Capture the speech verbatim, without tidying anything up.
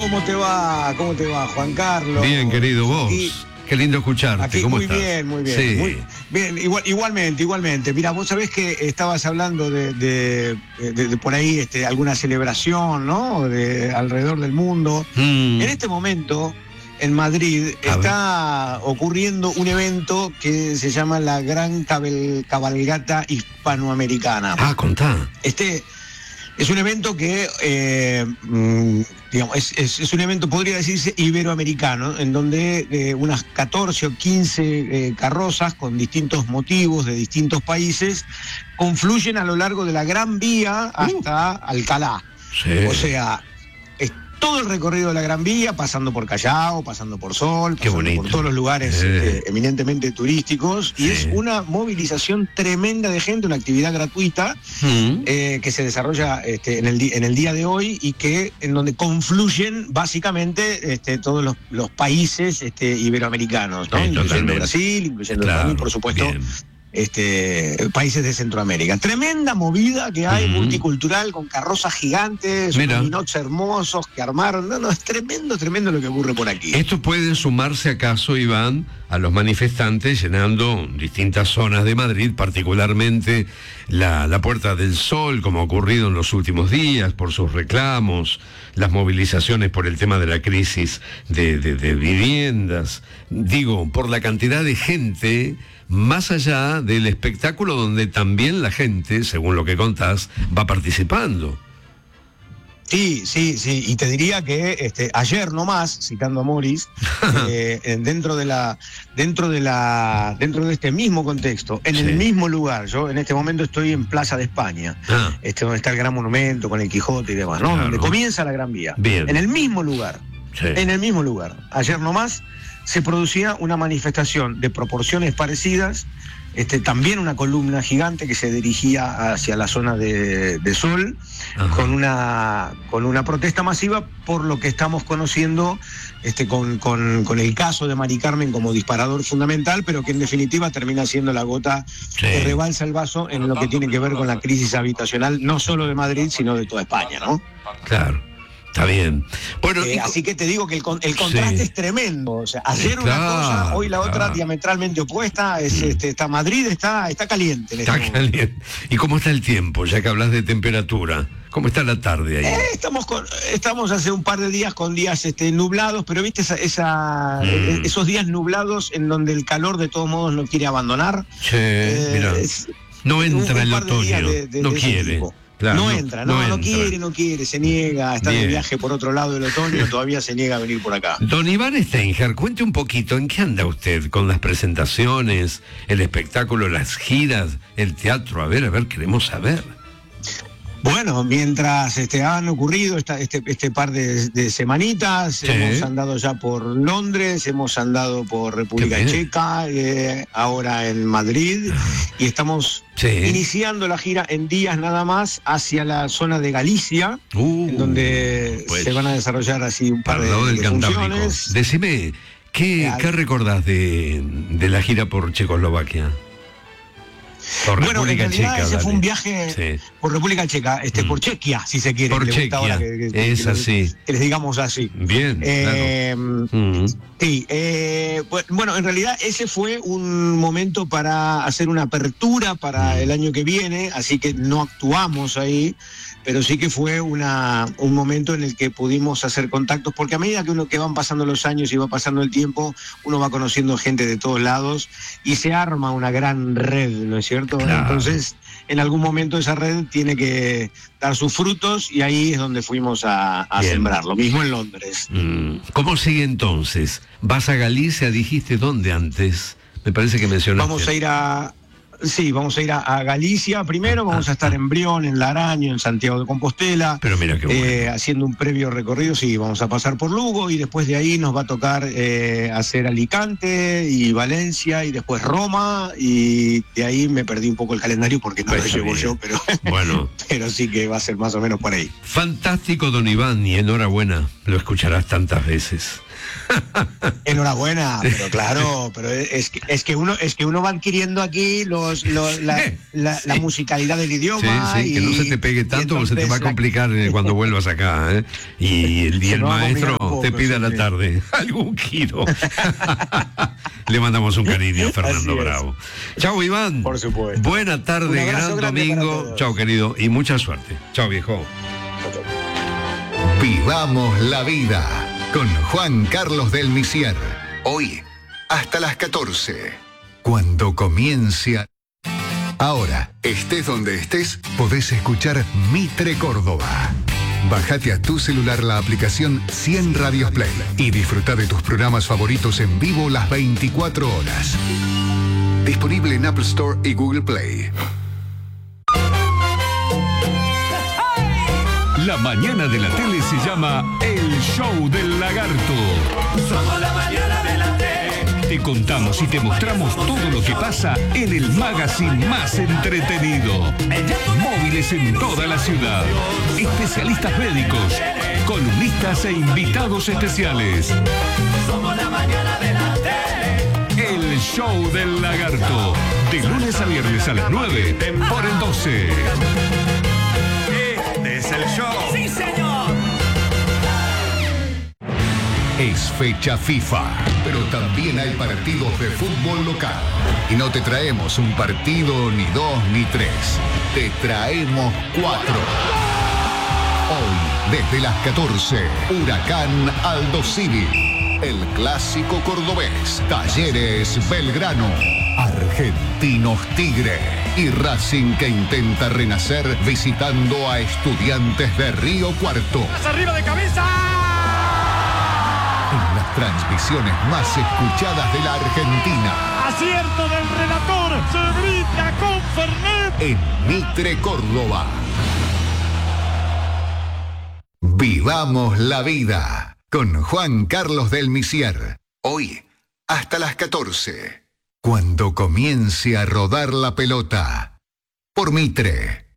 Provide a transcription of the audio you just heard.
¿cómo te va? ¿Cómo te va, Juan Carlos? Bien, querido, vos. Aquí, Qué lindo escucharte. aquí, ¿Cómo muy estás? bien, muy bien. Sí. Muy bien, igual, igualmente, igualmente. Mira, vos sabés que estabas hablando de, de, de, de por ahí este, alguna celebración, ¿no? De alrededor del mundo. Mm. En este momento, en Madrid, A está ocurriendo un evento que se llama la Gran Cabal- Cabalgata Hispanoamericana. Ah, contá. Este es un evento que, eh, mm, digamos, es, es, es un evento, podría decirse, iberoamericano, en donde eh, unas catorce o quince eh, carrozas con distintos motivos de distintos países confluyen a lo largo de la Gran Vía hasta uh. Alcalá. Sí. O sea, es todo el recorrido de la Gran Vía, pasando por Callao, pasando por Sol, pasando por todos los lugares eh, eminentemente turísticos, sí. Y es una movilización tremenda de gente, una actividad gratuita mm. eh, que se desarrolla este, en, el en el día de hoy y que en donde confluyen básicamente este, todos los, los países este, iberoamericanos, ¿no? Sí, incluyendo Brasil, incluyendo claro, también, por supuesto, bien. Este, países de Centroamérica. Tremenda movida que hay, uh-huh. multicultural, con carrozas gigantes, minots hermosos que armaron. No, no, es tremendo, tremendo lo que ocurre por aquí. ¿Esto puede sumarse acaso, Iván, a los manifestantes llenando distintas zonas de Madrid, particularmente la, la Puerta del Sol, como ha ocurrido en los últimos días, por sus reclamos, las movilizaciones por el tema de la crisis de, de, de viviendas? Digo, por la cantidad de gente, más allá del espectáculo donde también la gente, según lo que contás, va participando. Sí, sí, sí, y te diría que este, ayer nomás, citando a Morris, eh, dentro de la, dentro de la, dentro de este mismo contexto, en sí. el mismo lugar, yo en este momento estoy en Plaza de España, ah. este donde está el gran monumento con el Quijote y demás, ¿no? Claro. Donde comienza la Gran Vía. Bien. En el mismo lugar, sí. en el mismo lugar. Ayer nomás se producía una manifestación de proporciones parecidas, este, también una columna gigante que se dirigía hacia la zona de, de Sol, con una, con una protesta masiva por lo que estamos conociendo este, con, con, con el caso de Mari Carmen como disparador fundamental, pero que en definitiva termina siendo la gota sí. que rebalsa el vaso en lo que tiene que ver con la crisis habitacional, no solo de Madrid, sino de toda España, ¿no? Claro. Está bien. Bueno, eh, y... Así que te digo que el, el contraste sí. es tremendo. O sea, ayer claro, una cosa, hoy la otra claro. diametralmente opuesta. Es, mm. este, está Madrid está, está caliente. En está este caliente. ¿Y cómo está el tiempo? Ya que hablas de temperatura. ¿Cómo está la tarde ahí? Eh, estamos con, estamos hace un par de días con días este, nublados, pero viste esa, esa mm. esos días nublados en donde el calor de todos modos no quiere abandonar. Sí, eh, mira. Es, no entra un, el otoño. De de, no de quiere. Claro, no, no entra, no, no, no quiere, no quiere, se niega, está Bien. de viaje por otro lado del otoño, todavía se niega a venir por acá. Don Iván Stenger, cuente un poquito, ¿en qué anda usted con las presentaciones, el espectáculo, las giras, el teatro? A ver, a ver, queremos saber. Bueno, mientras este, han ocurrido esta, este, este par de, de semanitas, sí. hemos andado ya por Londres, hemos andado por República Checa, eh, ahora en Madrid, y estamos sí. iniciando la gira en días nada más hacia la zona de Galicia, uh, en donde pues, se van a desarrollar así un par de, del de funciones. Decime, ¿qué, ¿qué recordás de, de la gira por Checoslovaquia? Por bueno, República en realidad Checa, ese dale. fue un viaje sí. por República Checa, este, mm. por Chequia, si se quiere. Por que Chequia, que, que, es que, así. Que les digamos así. Bien, eh, claro. Mm. Sí, eh, bueno, en realidad ese fue un momento para hacer una apertura para mm. el año que viene, así que no actuamos ahí, pero sí que fue una, un momento en el que pudimos hacer contactos, porque a medida que uno que van pasando los años y va pasando el tiempo, uno va conociendo gente de todos lados y se arma una gran red, ¿no es cierto? Claro. Entonces, en algún momento esa red tiene que dar sus frutos y ahí es donde fuimos a, a sembrar, lo mismo en Londres. Mm. ¿Cómo sigue entonces? ¿Vas a Galicia? ¿Dijiste dónde antes? Me parece que mencionaste. Vamos a ir a... Sí, vamos a ir a, a Galicia primero, vamos a estar en Brión, en Laraño, en Santiago de Compostela. Pero mira qué bueno. Eh, haciendo un previo recorrido, sí, vamos a pasar por Lugo y después de ahí nos va a tocar eh, hacer Alicante y Valencia y después Roma, y de ahí me perdí un poco el calendario porque no pues lo llevo yo, pero, bueno. pero sí que va a ser más o menos por ahí. Fantástico, don Iván, y enhorabuena, lo escucharás tantas veces. Enhorabuena, pero claro, pero es que es que uno es que uno va adquiriendo aquí los, los la, la, sí. la musicalidad del idioma. Sí, sí, y, que no se te pegue tanto porque se te va a complicar la... cuando vuelvas acá, ¿eh? Y el, y el maestro poco, te pida a la tarde. Algún kilo. Le mandamos un cariño a Fernando Bravo. Chao, Iván. Por supuesto. Buena tarde, gran domingo. Chao, querido, y mucha suerte. Chao, viejo. Vivamos la vida con Juan Carlos del Misier. Hoy, hasta las catorce. Cuando comience a... Ahora, estés donde estés, podés escuchar Mitre Córdoba. Bájate a tu celular la aplicación cien Radios Play y disfruta de tus programas favoritos en vivo las veinticuatro horas. Disponible en Apple Store y Google Play. La mañana de la tele se llama El Show del Lagarto. Somos la mañana de la tele. Te contamos y te mostramos todo lo que pasa en el magazine más entretenido. Móviles en toda la ciudad. Especialistas médicos, columnistas e invitados especiales. Somos la mañana de la tele. El Show del Lagarto. De lunes a viernes a las nueve por el doce. Este es el show. ¡Sí, señor! Es fecha FIFA, pero también hay partidos de fútbol local. Y no te traemos un partido, ni dos, ni tres. Te traemos cuatro. Hoy, desde las catorce, Huracán Aldo Civil. El clásico cordobés. Talleres Belgrano. Argentinos Tigre. Y Racing, que intenta renacer visitando a Estudiantes de Río Cuarto. ¡Arriba de cabeza! En las transmisiones más escuchadas de la Argentina. Acierto del relator, se grita con Fernet. En Mitre Córdoba. Vivamos la vida con Juan Carlos del Misier. Hoy, hasta las catorce. Cuando comience a rodar la pelota. Por Mitre.